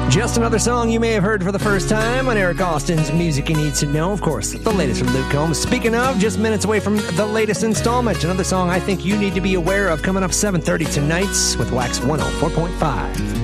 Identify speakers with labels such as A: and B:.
A: Just another song you may have heard for the first time on Eric Austin's Music You Need to Know. Of course, the latest from Luke Combs. Speaking of, just minutes away from the latest installment, another song I think you need to be aware of coming up 7:30 tonight with Wax 104.5.